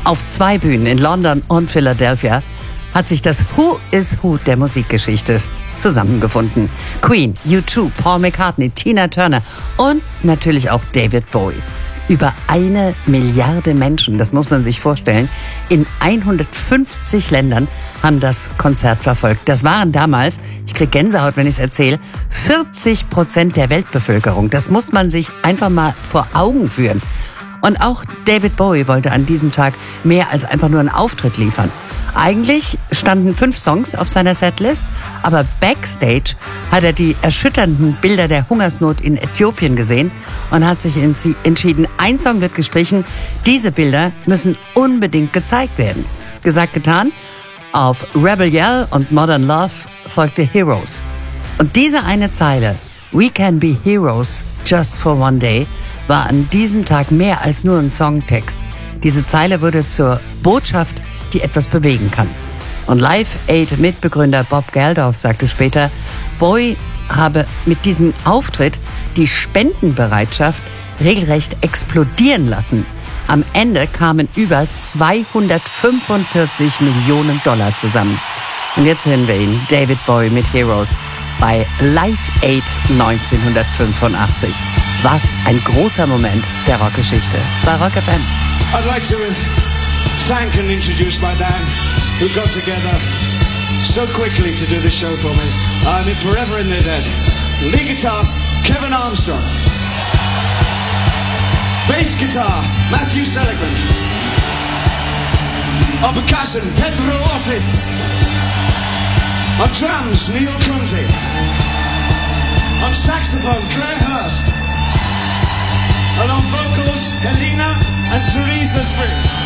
Auf 2 Bühnen in London und Philadelphia hat sich das Who is Who der Musikgeschichte zusammengefunden. Queen, U2, Paul McCartney, Tina Turner und natürlich auch David Bowie. Über 1 Milliarde Menschen, das muss man sich vorstellen, in 150 Ländern haben das Konzert verfolgt. Das waren damals, ich kriege Gänsehaut, wenn ich es erzähle, 40% der Weltbevölkerung. Das muss man sich einfach mal vor Augen führen. Und auch David Bowie wollte an diesem Tag mehr als einfach nur einen Auftritt liefern. Eigentlich standen 5 Songs auf seiner Setlist, aber backstage hat er die erschütternden Bilder der Hungersnot in Äthiopien gesehen und hat sich entschieden, ein Song wird gestrichen, diese Bilder müssen unbedingt gezeigt werden. Gesagt, getan. Auf Rebel Yell und Modern Love folgte Heroes. Und diese eine Zeile, We can be heroes just for one day, war an diesem Tag mehr als nur ein Songtext. Diese Zeile wurde zur Botschaft, die etwas bewegen kann. Und Live Aid Mitbegründer Bob Geldof sagte später, Bowie habe mit diesem Auftritt die Spendenbereitschaft regelrecht explodieren lassen. Am Ende kamen über 245 Millionen Dollar zusammen. Und jetzt hören wir ihn, David Bowie mit Heroes bei Live Aid 1985. Was ein großer Moment der Rockgeschichte bei Rock FM. I'd like to thank and introduce my band who got together so quickly to do this show for me. I'm forever in their debt. Lead guitar, Kevin Armstrong. Bass guitar, Matthew Seligman. On percussion, Pedro Ortiz. On drums, Neil Conti. On saxophone, Claire Hurst. And on vocals, Helena and Teresa Spring.